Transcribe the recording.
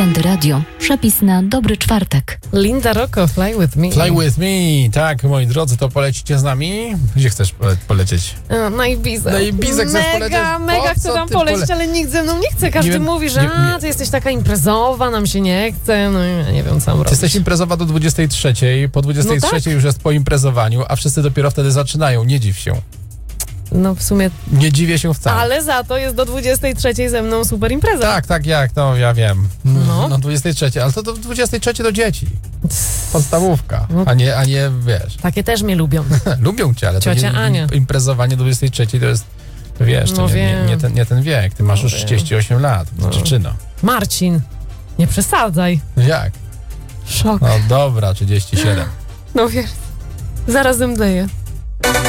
Trendy Radio. Przepis na dobry czwartek. Linda Rocco, Fly With Me. Fly With Me, tak, moi drodzy, to polecicie z nami? Gdzie chcesz polecieć? Na Ibizę. Na Ibizę chcesz polecieć? Mega chcę tam polecieć, ale nikt ze mną nie chce. Każdy mówi, że ty jesteś taka imprezowa, nam się nie chce, no ja nie wiem, co mam robić. Ty jesteś imprezowa do 23, po 23 No tak. już jest po imprezowaniu, a wszyscy dopiero wtedy zaczynają, nie dziw się. No w sumie, Nie dziwię się wcale. ale za to jest do 23 ze mną super impreza. Tak, jak, no ja wiem. No. No 23, ale to do 23 do dzieci. Podstawówka, a nie wiesz. Takie też mnie lubią. Lubią cię, ale to Ciocia nie, Ania. imprezowanie do 23 to jest, wiesz, to No nie ten wiek. Ty masz już 38 lat, dziewczyno. Marcin, nie przesadzaj. No jak? Szok. No dobra, 37. No wiesz, zaraz zemdleję.